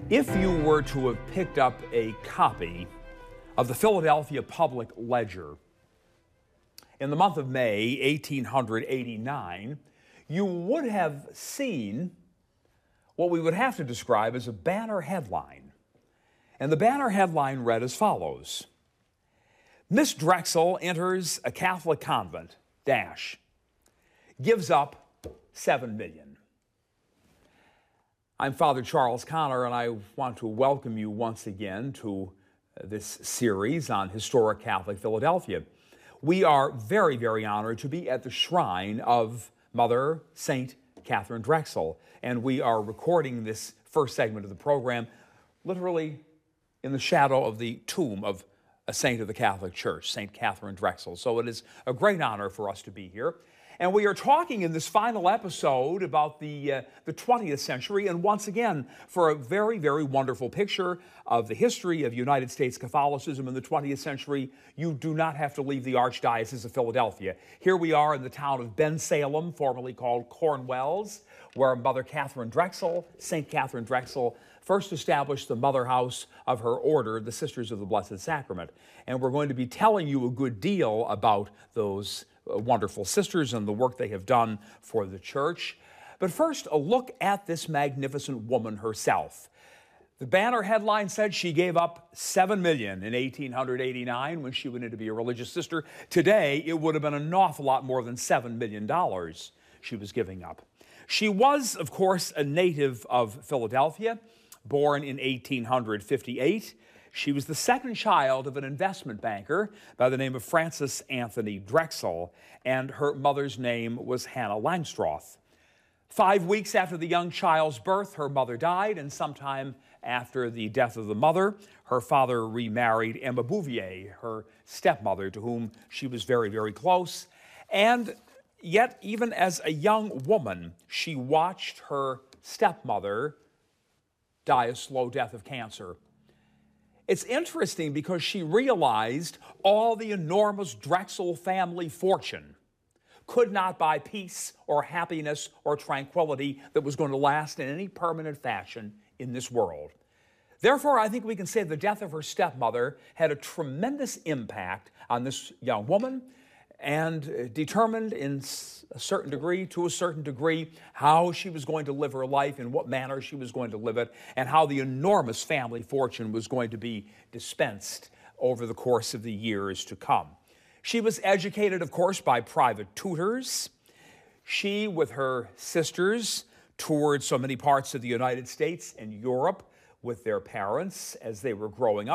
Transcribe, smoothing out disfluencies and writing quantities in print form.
If you were to have picked up a copy of the Philadelphia Public Ledger in the month of May 1889, you would have seen what we would have to describe as a banner headline. And the banner headline read as follows: Miss Drexel enters a Catholic convent, gives up $7 million. I'm Father Charles Connor, and I want to welcome you once again to this series on historic Catholic Philadelphia. We are very, very honored to be at the shrine of Mother St. Catherine Drexel, and we are recording this first segment of the program literally in the shadow of the tomb of a saint of the Catholic Church, St. Catherine Drexel. So it is a great honor for us to be here. And we are talking in this final episode about the 20th century, and once again, for a very, very wonderful picture of the history of United States Catholicism in the 20th century, you do not have to leave the Archdiocese of Philadelphia. Here we are in the town of Bensalem, formerly called Cornwells, where Mother Catherine Drexel, St. Catherine Drexel, first established the mother house of her order, the Sisters of the Blessed Sacrament. And we're going to be telling you a good deal about those wonderful sisters and the work they have done for the church. But first, a look at this magnificent woman herself. The banner headline said she gave up $7 million in 1889 when she went in to be a religious sister. Today, it would have been an awful lot more than $7 million she was giving up. She was, of course, a native of Philadelphia, born in 1858. She was the second child of an investment banker by the name of Francis Anthony Drexel, and her mother's name was Hannah Langstroth. 5 weeks after the young child's birth, her mother died, and sometime after the death of the mother, her father remarried Emma Bouvier, her stepmother, to whom she was very, very close. And yet, even as a young woman, she watched her stepmother die a slow death of cancer. It's interesting because she realized all the enormous Drexel family fortune could not buy peace or happiness or tranquility that was going to last in any permanent fashion in this world. Therefore, I think we can say the death of her stepmother had a tremendous impact on this young woman and determined to a certain degree, how she was going to live her life, in what manner she was going to live it, and how the enormous family fortune was going to be dispensed over the course of the years to come. She was educated, of course, by private tutors. She, with her sisters, toured so many parts of the United States and Europe with their parents as they were growing up.